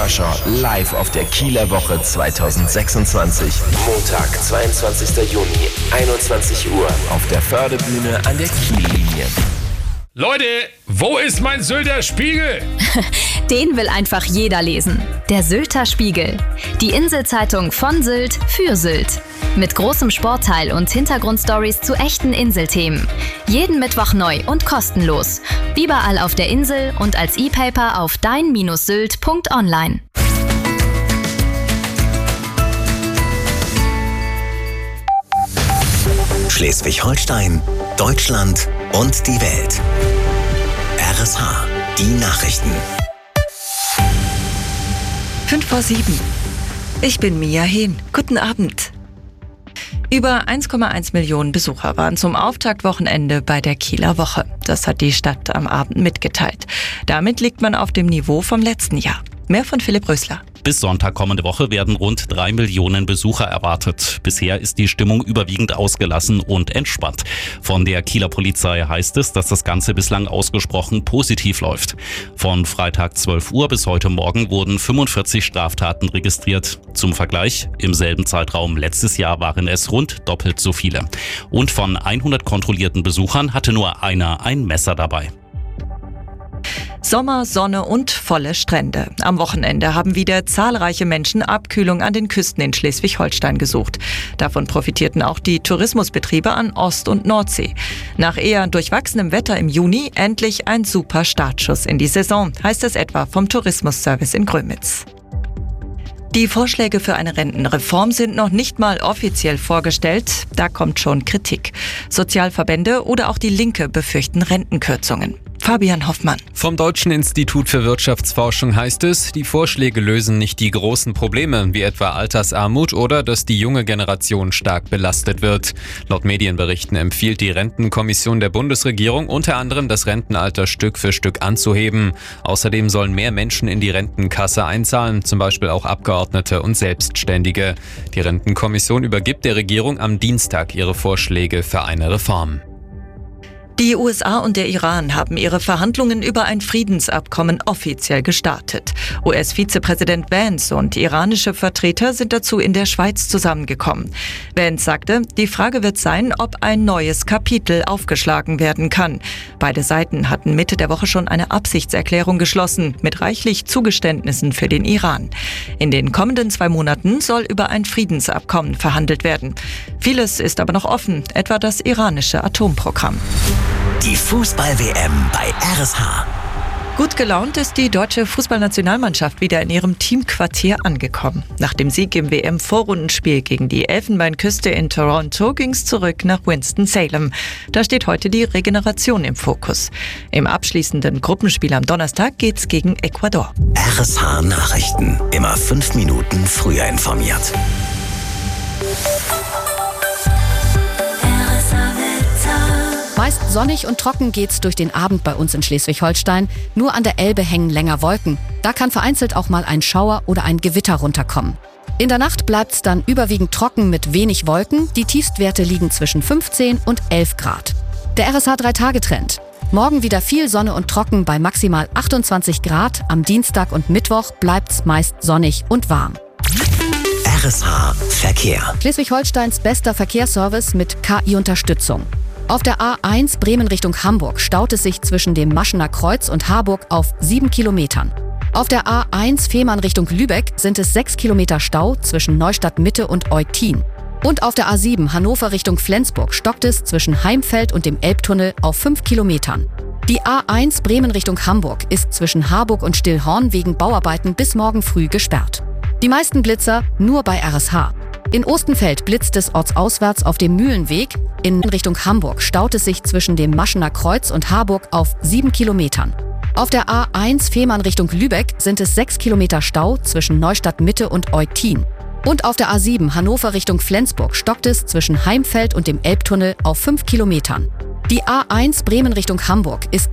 Förscher live auf der Kieler Woche 2026. Montag, 22. Juni, 21 Uhr auf der Förderbühne an der Kiellinie. Leute, wo ist mein Sylter Spiegel? Den will einfach jeder lesen. Der Sylter Spiegel. Die Inselzeitung von Sylt für Sylt. Mit großem Sportteil und Hintergrundstories zu echten Inselthemen. Jeden Mittwoch neu und kostenlos. Überall auf der Insel und als E-Paper auf dein-sylt.online. Schleswig-Holstein, Deutschland und die Welt. RSH, die Nachrichten. 5:07. Ich bin Mia Hehn. Guten Abend. Über 1,1 Millionen Besucher waren zum Auftaktwochenende bei der Kieler Woche. Das hat die Stadt am Abend mitgeteilt. Damit liegt man auf dem Niveau vom letzten Jahr. Mehr von Philipp Rösler. Bis Sonntag kommende Woche werden rund 3 Millionen Besucher erwartet. Bisher ist die Stimmung überwiegend ausgelassen und entspannt. Von der Kieler Polizei heißt es, dass das Ganze bislang ausgesprochen positiv läuft. Von Freitag 12 Uhr bis heute Morgen wurden 45 Straftaten registriert. Zum Vergleich, im selben Zeitraum letztes Jahr waren es rund doppelt so viele. Und von 100 kontrollierten Besuchern hatte nur einer ein Messer dabei. Sommer, Sonne und volle Strände. Am Wochenende haben wieder zahlreiche Menschen Abkühlung an den Küsten in Schleswig-Holstein gesucht. Davon profitierten auch die Tourismusbetriebe an Ost- und Nordsee. Nach eher durchwachsenem Wetter im Juni endlich ein super Startschuss in die Saison, heißt es etwa vom Tourismusservice in Grömitz. Die Vorschläge für eine Rentenreform sind noch nicht mal offiziell vorgestellt. Da kommt schon Kritik. Sozialverbände oder auch die Linke befürchten Rentenkürzungen. Fabian Hoffmann. Vom Deutschen Institut für Wirtschaftsforschung heißt es, die Vorschläge lösen nicht die großen Probleme, wie etwa Altersarmut oder dass die junge Generation stark belastet wird. Laut Medienberichten empfiehlt die Rentenkommission der Bundesregierung unter anderem, das Rentenalter Stück für Stück anzuheben. Außerdem sollen mehr Menschen in die Rentenkasse einzahlen, zum Beispiel auch Abgeordnete und Selbstständige. Die Rentenkommission übergibt der Regierung am Dienstag ihre Vorschläge für eine Reform. Die USA und der Iran haben ihre Verhandlungen über ein Friedensabkommen offiziell gestartet. US-Vizepräsident Vance und iranische Vertreter sind dazu in der Schweiz zusammengekommen. Vance sagte, die Frage wird sein, ob ein neues Kapitel aufgeschlagen werden kann. Beide Seiten hatten Mitte der Woche schon eine Absichtserklärung geschlossen, mit reichlich Zugeständnissen für den Iran. In den kommenden 2 Monaten soll über ein Friedensabkommen verhandelt werden. Vieles ist aber noch offen, etwa das iranische Atomprogramm. Die Fußball-WM bei RSH. Gut gelaunt ist die deutsche Fußballnationalmannschaft wieder in ihrem Teamquartier angekommen. Nach dem Sieg im WM-Vorrundenspiel gegen die Elfenbeinküste in Toronto ging es zurück nach Winston-Salem. Da steht heute die Regeneration im Fokus. Im abschließenden Gruppenspiel am Donnerstag geht's gegen Ecuador. RSH Nachrichten. Immer 5 Minuten früher informiert. Meist sonnig und trocken geht's durch den Abend bei uns in Schleswig-Holstein. Nur an der Elbe hängen länger Wolken. Da kann vereinzelt auch mal ein Schauer oder ein Gewitter runterkommen. In der Nacht bleibt's dann überwiegend trocken mit wenig Wolken. Die Tiefstwerte liegen zwischen 15 und 11 Grad. Der RSH 3-Tage-Trend. Morgen wieder viel Sonne und trocken bei maximal 28 Grad. Am Dienstag und Mittwoch bleibt's meist sonnig und warm. RSH Verkehr. Schleswig-Holsteins bester Verkehrsservice mit KI-Unterstützung. Auf der A1 Bremen Richtung Hamburg staut es sich zwischen dem Maschener Kreuz und Harburg auf 7 Kilometern. Auf der A1 Fehmarn Richtung Lübeck sind es 6 Kilometer Stau zwischen Neustadt Mitte und Eutin. Und auf der A7 Hannover Richtung Flensburg stockt es zwischen Heimfeld und dem Elbtunnel auf 5 Kilometern. Die A1 Bremen Richtung Hamburg ist zwischen Harburg und Stillhorn wegen Bauarbeiten bis morgen früh gesperrt. Die meisten Blitzer nur bei RSH. In Ostenfeld blitzt es ortsauswärts auf dem Mühlenweg. In Richtung Hamburg staut es sich zwischen dem Maschener Kreuz und Harburg auf 7 Kilometern. Auf der A1 Fehmarn Richtung Lübeck sind es 6 Kilometer Stau zwischen Neustadt Mitte und Eutin. Und auf der A7 Hannover Richtung Flensburg stockt es zwischen Heimfeld und dem Elbtunnel auf 5 Kilometern. Die A1 Bremen Richtung Hamburg ist